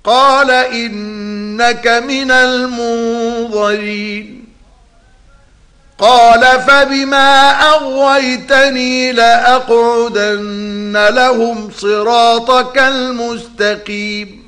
قال إنك من المنظرين قال فبما أغويتني لأقعدن لهم صراطك المستقيم